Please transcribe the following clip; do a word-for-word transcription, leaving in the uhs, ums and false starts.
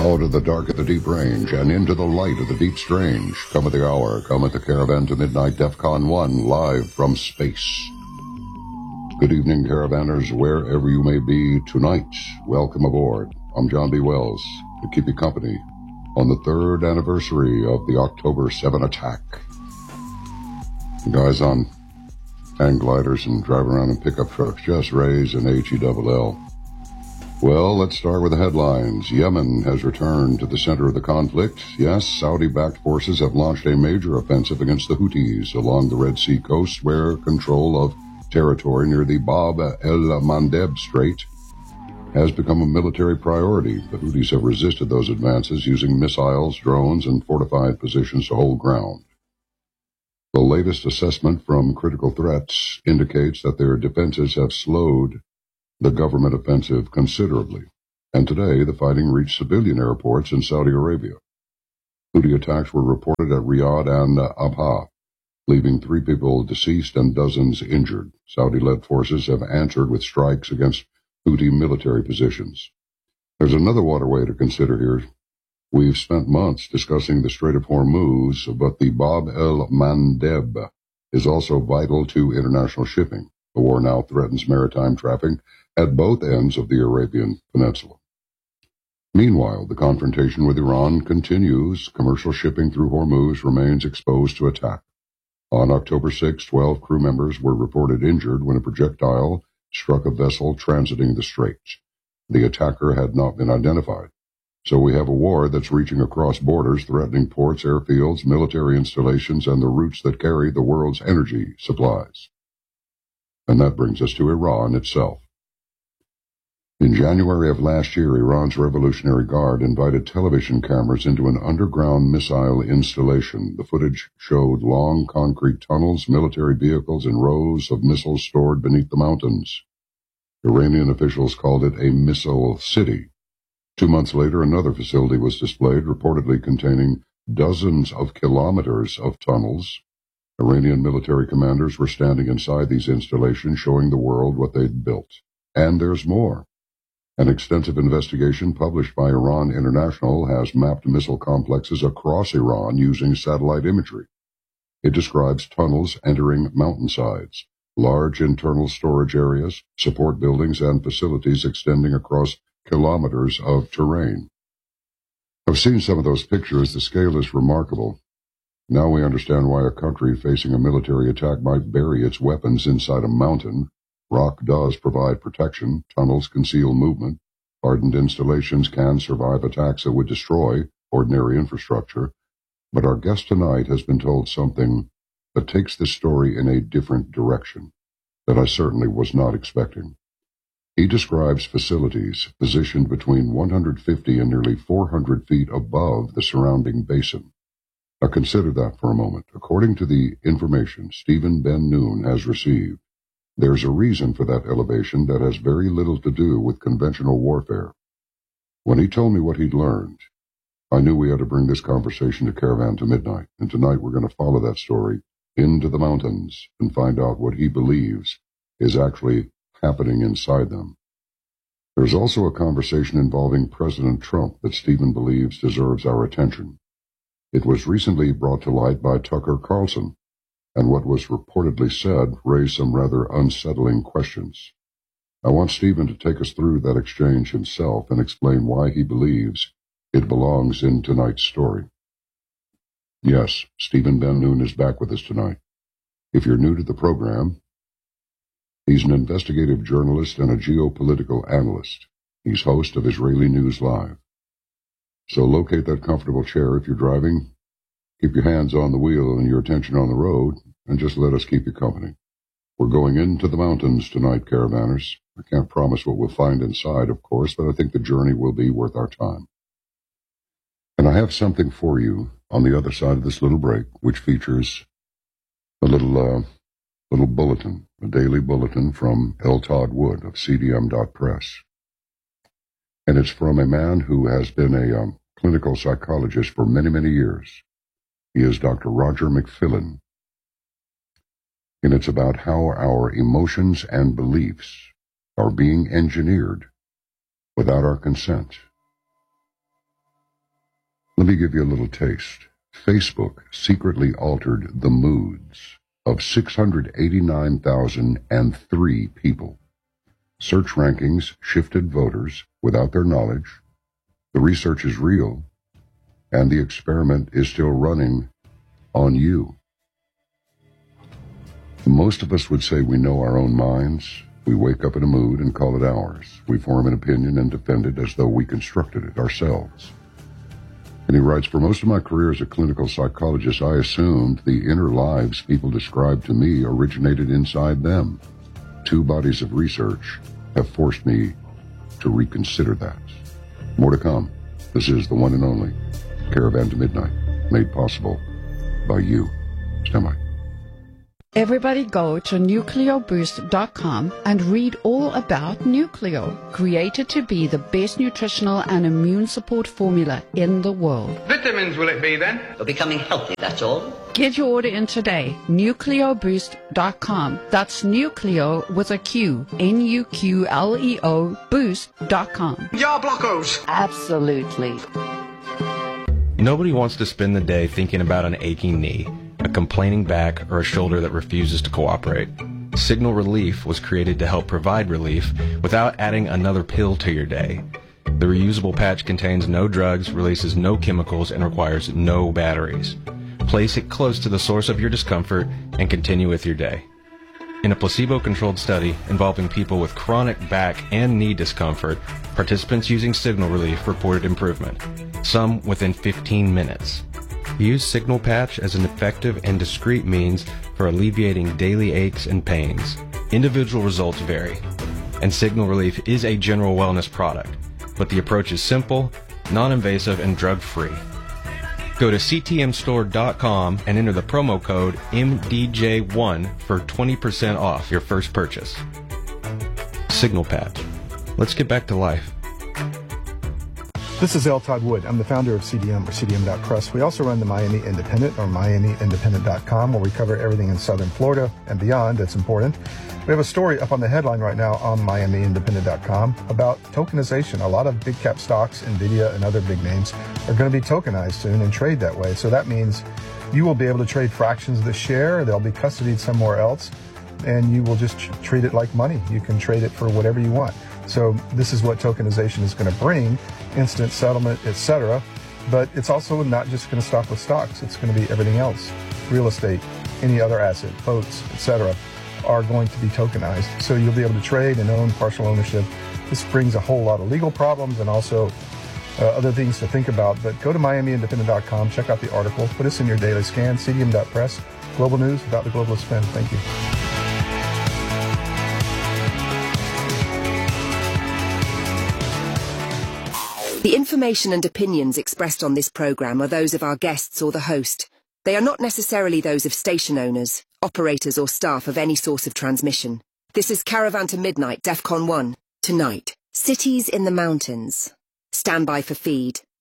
Out of the dark of the deep range and into the light of the deep strange, come at the hour, come at the Caravan to Midnight DEFCON one, live from space. Good evening, Caravanners, wherever you may be tonight. Welcome aboard. I'm John B. Wells, to keep you company on the third anniversary of the October seventh attack. The guys on hang gliders and drive around in pickup trucks just raise an H E double L. Well, let's start with the headlines. Yemen has returned to the center of the conflict. Yes, Saudi-backed forces have launched a major offensive against the Houthis along the Red Sea coast, where control of territory near the Bab el-Mandeb Strait has become a military priority. The Houthis have resisted those advances using missiles, drones, and fortified positions to hold ground. The latest assessment from Critical Threats indicates that their defenses have slowed the government offensive considerably, and today the fighting reached civilian airports in Saudi Arabia. Houthi attacks were reported at Riyadh and Abha, leaving three people deceased and dozens injured. Saudi-led forces have answered with strikes against Houthi military positions. There's another waterway to consider here. We've spent months discussing the Strait of Hormuz, but the Bab el-Mandeb is also vital to international shipping. The war now threatens maritime traffic at both ends of the Arabian Peninsula. Meanwhile, the confrontation with Iran continues. Commercial shipping through Hormuz remains exposed to attack. On October sixth, twelve crew members were reported injured when a projectile struck a vessel transiting the strait. The attacker had not been identified. So we have a war that's reaching across borders, threatening ports, airfields, military installations, and the routes that carry the world's energy supplies. And that brings us to Iran itself. In January of last year, Iran's Revolutionary Guard invited television cameras into an underground missile installation. The footage showed long concrete tunnels, military vehicles, and rows of missiles stored beneath the mountains. Iranian officials called it a missile city. Two months later, another facility was displayed, reportedly containing dozens of kilometers of tunnels. Iranian military commanders were standing inside these installations, showing the world what they'd built. And there's more. An extensive investigation published by Iran International has mapped missile complexes across Iran using satellite imagery. It describes tunnels entering mountainsides, large internal storage areas, support buildings, and facilities extending across kilometers of terrain. I've seen some of those pictures. The scale is remarkable. Now we understand why a country facing a military attack might bury its weapons inside a mountain. Rock does provide protection. Tunnels conceal movement. Hardened installations can survive attacks that would destroy ordinary infrastructure. But our guest tonight has been told something that takes this story in a different direction that I certainly was not expecting. He describes facilities positioned between one hundred fifty and nearly four hundred feet above the surrounding basin. Now consider that for a moment. According to the information Stephen Ben-Nun has received, there's a reason for that elevation that has very little to do with conventional warfare. When he told me what he'd learned, I knew we had to bring this conversation to Caravan to Midnight, and tonight we're going to follow that story into the mountains and find out what he believes is actually happening inside them. There's also a conversation involving President Trump that Stephen believes deserves our attention. It was recently brought to light by Tucker Carlson, and what was reportedly said raised some rather unsettling questions. I want Stephen to take us through that exchange himself and explain why he believes it belongs in tonight's story. Yes, Stephen Ben-Nun is back with us tonight. If you're new to the program, he's an investigative journalist and a geopolitical analyst. He's host of Israeli News Live. So locate that comfortable chair if you're driving. Keep your hands on the wheel and your attention on the road, and just let us keep you company. We're going into the mountains tonight, Caravanners. I can't promise what we'll find inside, of course, but I think the journey will be worth our time. And I have something for you on the other side of this little break, which features a little, uh, little bulletin, a daily bulletin from L. Todd Wood of C D M dot press. And it's from a man who has been a um, clinical psychologist for many, many years. He is Doctor Roger McFillin. And it's about how our emotions and beliefs are being engineered without our consent. Let me give you a little taste. Facebook secretly altered the moods of six hundred eighty-nine thousand three people. Search rankings shifted voters without their knowledge. The research is real, and the experiment is still running on you. Most of us would say we know our own minds. We wake up in a mood and call it ours. We form an opinion and defend it as though we constructed it ourselves. And he writes, for most of my career as a clinical psychologist, I assumed the inner lives people described to me originated inside them. Two bodies of research have forced me to reconsider that. More to come. This is the one and only Caravan to Midnight, made possible by you. Stand by. Everybody go to nucleo boost dot com and read all about Nucleo, created to be the best nutritional and immune support formula in the world. Vitamins will it be then? You're becoming healthy, that's all. Get your order in today, nucleo boost dot com. That's Nucleo with a Q, N U Q L E O, boost dot com. Ya blockos! Absolutely. Nobody wants to spend the day thinking about an aching knee, a complaining back, or a shoulder that refuses to cooperate. Signal Relief was created to help provide relief without adding another pill to your day. The reusable patch contains no drugs, releases no chemicals, and requires no batteries. Place it close to the source of your discomfort and continue with your day. In a placebo-controlled study involving people with chronic back and knee discomfort, participants using Signal Relief reported improvement, some within fifteen minutes. Use Signal Patch as an effective and discreet means for alleviating daily aches and pains. Individual results vary, and Signal Relief is a general wellness product, but the approach is simple, non-invasive, and drug-free. Go to c t m store dot com and enter the promo code M D J one for twenty percent off your first purchase. Signal Patch. Let's get back to life. This is L. Todd Wood. I'm the founder of C D M, or C D M dot press. We also run the Miami Independent, or miami independent dot com, where we cover everything in Southern Florida and beyond that's important. We have a story up on the headline right now on miami independent dot com about tokenization. A lot of big cap stocks, NVIDIA and other big names, are going to be tokenized soon and trade that way. So that means you will be able to trade fractions of the share. They'll be custodied somewhere else, and you will just treat it like money. You can trade it for whatever you want. So this is what tokenization is going to bring, instant settlement, et cetera. But it's also not just going to stop with stocks. It's going to be everything else. Real estate, any other asset, boats, et cetera, are going to be tokenized. So you'll be able to trade and own partial ownership. This brings a whole lot of legal problems and also uh, other things to think about. But go to miami independent dot com, check out the article, put us in your daily scan, C D M dot press, global news without the globalist spin. Thank you. The information and opinions expressed on this program are those of our guests or the host. They are not necessarily those of station owners, operators or staff of any source of transmission. This is Caravan to Midnight, DEFCON one. Tonight, cities in the mountains. Stand by for feed.